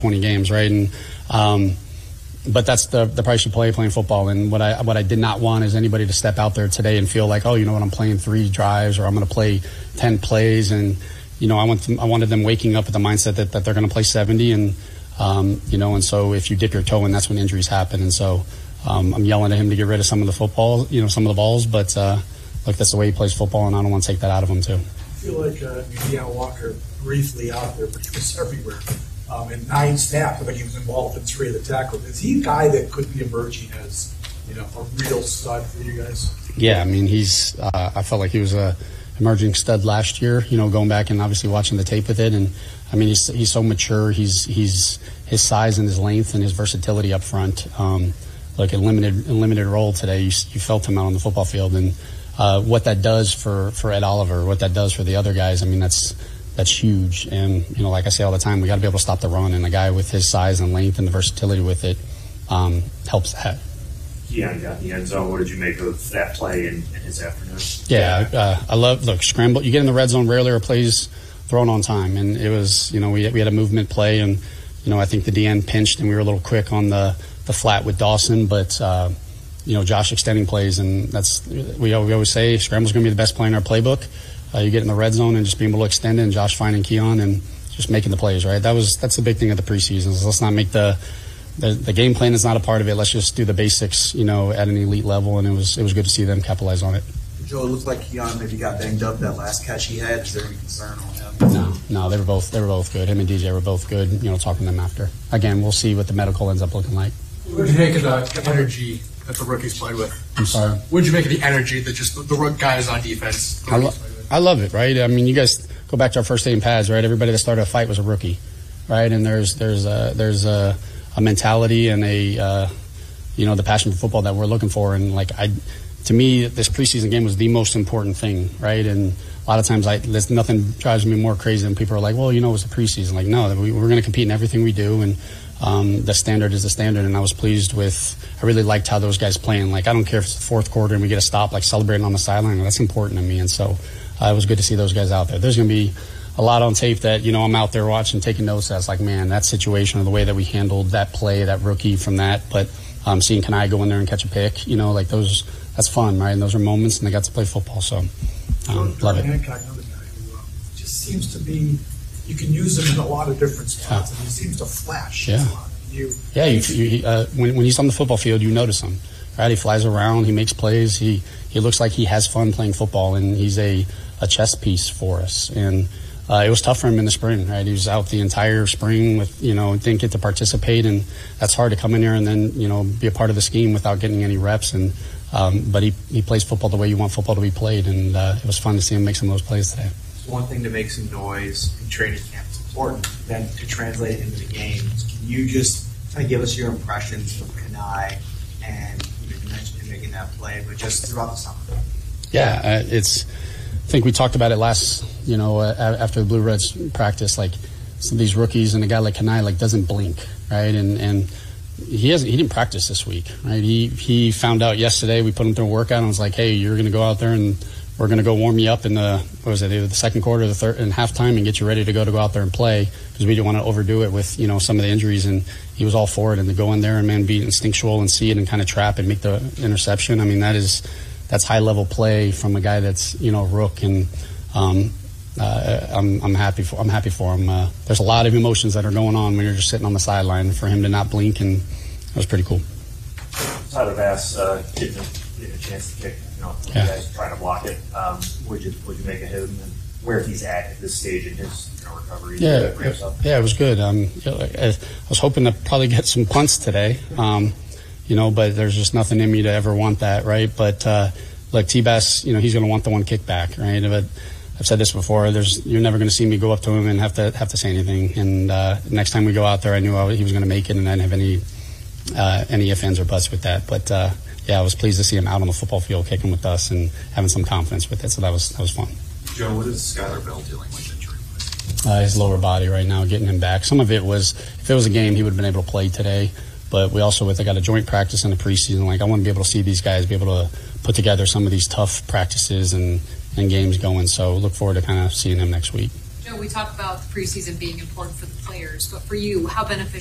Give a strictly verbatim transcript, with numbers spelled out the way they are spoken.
twenty games, right? And um, but that's the the price you play playing football. And what I what I did not want is anybody to step out there today and feel like, oh, you know what, I'm playing three drives or I'm going to play ten plays. And you know, I want them, I wanted them waking up with the mindset that, that they're going to play seventy. And um, you know, and so if you dip your toe in, that's when injuries happen. And so um, I'm yelling at him to get rid of some of the football, you know, some of the balls. But uh, look, that's the way he plays football, and I don't want to take that out of him too. I feel like uh, Deion Walker briefly out there, but he was everywhere. Um, and nine snaps, I think he was involved in three of the tackles. Is he a guy that could be emerging as, you know, a real stud for you guys? Yeah, I mean, he's. Uh, I felt like he was a emerging stud last year. You know, going back and obviously watching the tape with it, and I mean, he's he's so mature. He's he's his size and his length and his versatility up front. Um, like a limited a limited role today, you, you felt him out on the football field, and uh, what that does for for Ed Oliver, what that does for the other guys. I mean, that's. That's huge. And, you know, like I say all the time, we got to be able to stop the run. And a guy with his size and length and the versatility with it um, helps that. Yeah, got the end zone. What did you make of that play in, in his afternoon? Yeah, uh, I love, look, scramble. You get in the red zone, rarely are plays thrown on time. And it was, you know, we, we had a movement play. And, you know, I think the D N pinched and we were a little quick on the, the flat with Dawson. But, uh, you know, Josh extending plays. And that's, we, we always say, scramble's going to be the best play in our playbook. Uh, you get in the red zone and just being able to extend it, and Josh finding Keon and just making the plays, right? That was that's the big thing of the preseason. So let's not make the, the the game plan is not a part of it. Let's just do the basics, you know, at an elite level, and it was it was good to see them capitalize on it. Joe, it looks like Keon maybe got banged up that last catch he had. Is there any concern on him? No, no, they were both they were both good. Him and D J were both good. You know, talking to them after. Again, we'll see what the medical ends up looking like. What did you make of the energy that the rookies played with? I'm sorry. What did you make of the energy that just the, the guys on defense? I, lo- I love it, right? I mean, you guys go back to our first day in pads, right? Everybody that started a fight was a rookie, right? And there's there's a, there's a, a mentality and a uh, you know the passion for football that we're looking for. And like I, to me, this preseason game was the most important thing, right? And a lot of times, I there's nothing drives me more crazy than people are like, well, you know, it was the preseason. Like, no, we, we're going to compete in everything we do, and um, the standard is the standard. And I was pleased with. I really liked how those guys playing. Like, I don't care if it's the fourth quarter and we get a stop, like celebrating on the sideline. That's important to me, and so. Uh, it was good to see those guys out there. There's going to be a lot on tape that, you know, I'm out there watching, taking notes. That's like, man, that situation or the way that we handled that play, that rookie from that. But um, seeing Kanai go in there and catch a pick, you know, like those, that's fun, right? And those are moments, and they got to play football. So, um, love it. Hancock, another guy who um, just seems to be, you can use him in a lot of different spots, yeah. And he seems to flash. Yeah. You, yeah, you, you, uh, when, when he's on the football field, you notice him, right? He flies around, he makes plays, he, he looks like he has fun playing football, and he's a, a chess piece for us. And uh, it was tough for him in the spring, right? He was out the entire spring with, you know, didn't get to participate, and that's hard to come in here and then, you know, be a part of the scheme without getting any reps. And um, but he, he plays football the way you want football to be played, and uh, it was fun to see him make some of those plays today. It's one thing to make some noise in training camp. It's important. Then to translate it into the games. Can you just kind of give us your impressions of Kanai and you, know, you mentioned him making that play, but just throughout the summer? Yeah, uh, it's. I think we talked about it last, you know, uh, after the Blue Reds practice. Like some of these rookies and a guy like Kanai, like doesn't blink, right? And and he hasn't, he didn't practice this week, right? He he found out yesterday. We put him through a workout and was like, hey, you're going to go out there and we're going to go warm you up in the what was it, either the second quarter, or the third, and halftime, and get you ready to go to go out there and play, because we didn't want to overdo it with, you know, some of the injuries. And he was all for it, and to go in there and man be instinctual and see it and kind of trap and make the interception. I mean, that is. That's high level play from a guy that's, you know, rook, and um, uh, I'm I'm happy for I'm happy for him. Uh, there's a lot of emotions that are going on when you're just sitting on the sideline. For him to not blink, and that was pretty cool. Tyler Bass uh, getting, a, getting a chance to kick, you know, yeah. You guys trying to block it. Um, would you would you make of him and where he's at at this stage in his, you know, recovery? Yeah, uh, yeah, it was good. Um, you know, I was hoping to probably get some punts today. Um, You know, but there's just nothing in me to ever want that, right? But uh, like T-Bass, you know, he's going to want the one kickback, right? But I've said this before. There's you're never going to see me go up to him and have to have to say anything. And uh, next time we go out there, I knew I, he was going to make it, and I didn't have any uh, any ifs, ands, or buts with that. But uh, yeah, I was pleased to see him out on the football field kicking with us and having some confidence with it. So that was that was fun. Joe, what is Skylar Bell dealing with injury-wise? Uh, his lower body right now, getting him back. Some of it was, if it was a game, he would have been able to play today. But we also, with I got a joint practice in the preseason. Like, I want to be able to see these guys be able to put together some of these tough practices and, and games going. So look forward to kind of seeing them next week. Joe, Joe, we talk about the preseason being important for the players, but for you, how beneficial